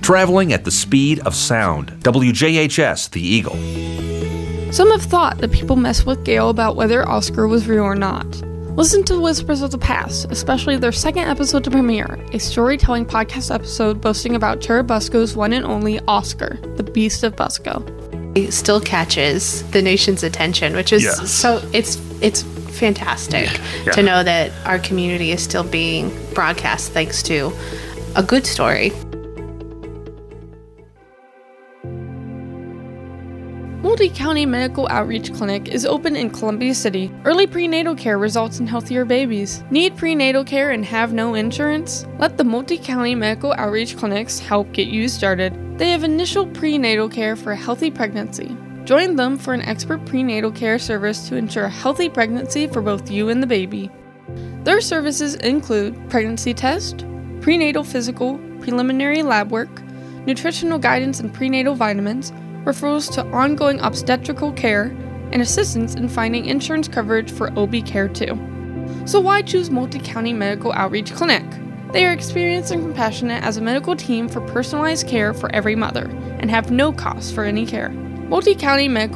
traveling at the speed of sound. WJHS, The Eagle. Some have thought that people mess with Gail about whether Oscar was real or not. Listen to Whispers of the Past, especially their second episode to premiere, a storytelling podcast episode boasting about Churubusco's one and only Oscar, the Beast of Busco. It still catches the nation's attention, which is it's fantastic to know that our community is still being broadcast thanks to a good story. Multi-County Medical Outreach Clinic is open in Columbia City. Early prenatal care results in healthier babies. Need prenatal care and have no insurance? Let the Multi-County Medical Outreach Clinics help get you started. They have initial prenatal care for a healthy pregnancy. Join them for an expert prenatal care service to ensure a healthy pregnancy for both you and the baby. Their services include pregnancy test, prenatal physical, preliminary lab work, nutritional guidance and prenatal vitamins, referrals to ongoing obstetrical care, and assistance in finding insurance coverage for OB care too. So why choose Multi-County Medical Outreach Clinic? They are experienced and compassionate as a medical team for personalized care for every mother, and have no cost for any care. Multi-County Medical